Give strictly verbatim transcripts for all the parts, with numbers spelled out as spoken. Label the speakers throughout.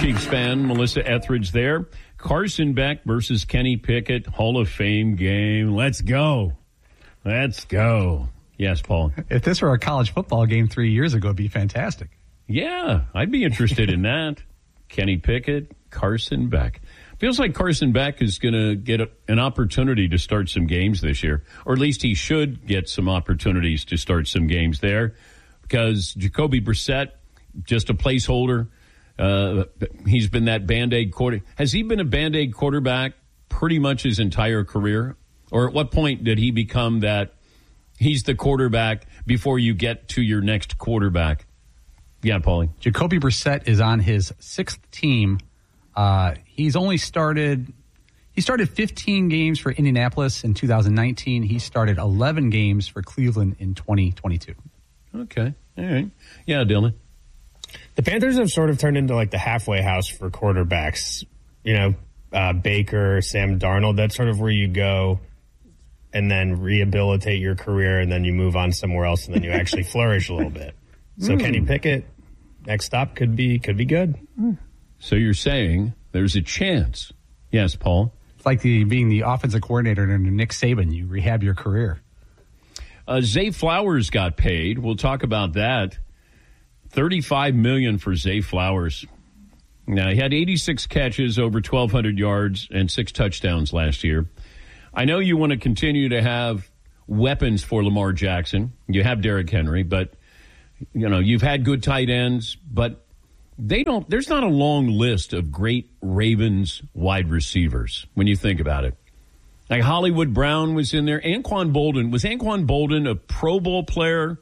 Speaker 1: Chiefs fan, Melissa Etheridge there. Carson Beck versus Kenny Pickett, Hall of Fame game. Let's go. Let's go. Yes, Paul.
Speaker 2: If this were a college football game three years ago, it'd be fantastic.
Speaker 1: Yeah, I'd be interested in that. Kenny Pickett, Carson Beck. Feels like Carson Beck is going to get a, an opportunity to start some games this year, or at least he should get some opportunities to start some games there, because Jacoby Brissett, just a placeholder. Uh, he's been that Band-Aid quarter. Has he been a Band-Aid quarterback pretty much his entire career? Or at what point did he become that he's the quarterback before you get to your next quarterback? Yeah, Paulie.
Speaker 2: Jacoby Brissett is on his sixth team. Uh, he's only started, he started fifteen games for Indianapolis in two thousand nineteen. He started eleven games for Cleveland in twenty twenty-two.
Speaker 1: Okay. All right. Yeah, Dylan.
Speaker 3: The Panthers have sort of turned into like the halfway house for quarterbacks. You know, uh, Baker, Sam Darnold, that's sort of where you go and then rehabilitate your career, and then you move on somewhere else, and then you actually flourish a little bit. So mm. Kenny Pickett, next stop could be could be good.
Speaker 1: So you're saying there's a chance. Yes, Paul?
Speaker 2: It's like the, being the offensive coordinator under Nick Saban. You rehab your career.
Speaker 1: Uh, Zay Flowers got paid. We'll talk about that. thirty-five million dollars for Zay Flowers. Now, he had eighty-six catches, over twelve hundred yards, and six touchdowns last year. I know you want to continue to have weapons for Lamar Jackson. You have Derrick Henry, but, you know, you've had good tight ends, but they don't, there's not a long list of great Ravens wide receivers when you think about it. Like Hollywood Brown was in there. Anquan Bolden. Was Anquan Bolden a Pro Bowl player?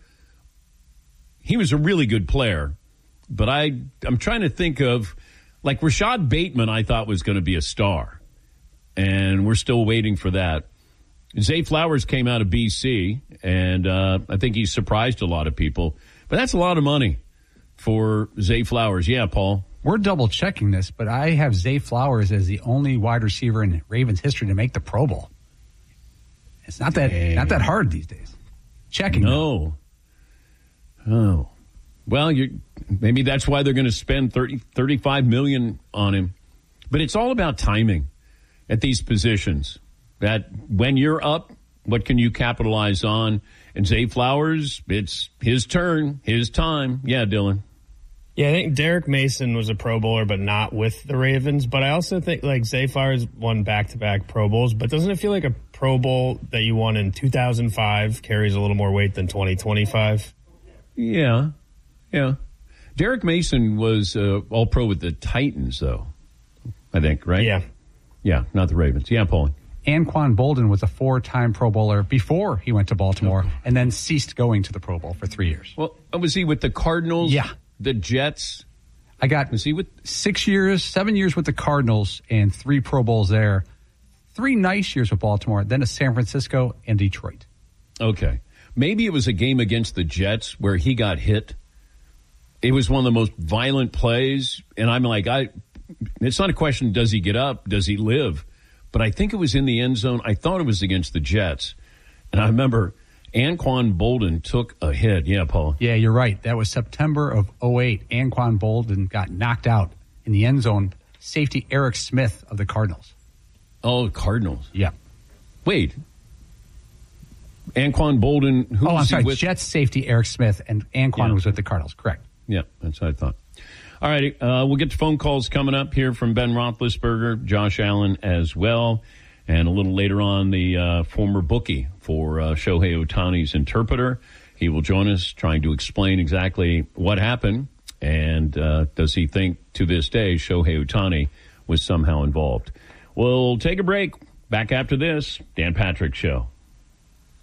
Speaker 1: He was a really good player, but I, I'm trying to think of, like Rashad Bateman, I thought was going to be a star, and we're still waiting for that. Zay Flowers came out of B C, and uh, I think he surprised a lot of people, but that's a lot of money for Zay Flowers. Yeah, Paul?
Speaker 2: We're double-checking this, but I have Zay Flowers as the only wide receiver in Ravens history to make the Pro Bowl. It's not that Dang. not that hard these days. Checking.
Speaker 1: No. Oh, well, you maybe that's why they're going to spend thirty, thirty-five million dollars on him. But it's all about timing at these positions. That when you're up, what can you capitalize on? And Zay Flowers, it's his turn, his time. Yeah, Dylan.
Speaker 3: Yeah, I think Derek Mason was a Pro Bowler, but not with the Ravens. But I also think like Zay Flowers won back-to-back Pro Bowls. But doesn't it feel like a Pro Bowl that you won in two thousand five carries a little more weight than twenty twenty-five?
Speaker 1: Yeah, yeah. Derek Mason was uh, all-pro with the Titans, though, I think, right?
Speaker 3: Yeah.
Speaker 1: Yeah, not the Ravens. Yeah, Paul.
Speaker 2: Anquan Bolden was a four-time Pro Bowler before he went to Baltimore and then ceased going to the Pro Bowl for three years.
Speaker 1: Well, was he with the Cardinals?
Speaker 2: Yeah.
Speaker 1: The Jets?
Speaker 2: I got
Speaker 1: was he with
Speaker 2: six years, seven years with the Cardinals and three Pro Bowls there. Three nice years with Baltimore, then to San Francisco and Detroit.
Speaker 1: Okay. Maybe it was a game against the Jets where he got hit. It was one of the most violent plays, and I'm like, I. It's not a question, does he get up, does he live? But I think it was in the end zone. I thought it was against the Jets. And I remember Anquan Bolden took a hit. Yeah, Paul.
Speaker 2: Yeah, you're right. That was September of oh eight. Anquan Bolden got knocked out in the end zone. Safety Eric Smith of the Cardinals.
Speaker 1: Oh, Cardinals.
Speaker 2: Yeah.
Speaker 1: Wait. Anquan Bolden. Who
Speaker 2: oh, I'm
Speaker 1: was
Speaker 2: sorry.
Speaker 1: With?
Speaker 2: Jets safety Eric Smith, and Anquan yeah. was with the Cardinals. Correct.
Speaker 1: Yeah, that's what I thought. All right, uh, we'll get to phone calls coming up here from Ben Roethlisberger, Josh Allen as well, and a little later on, the uh, former bookie for uh, Shohei Ohtani's interpreter. He will join us trying to explain exactly what happened, and uh, does he think to this day Shohei Ohtani was somehow involved. We'll take a break. Back after this, Dan Patrick Show.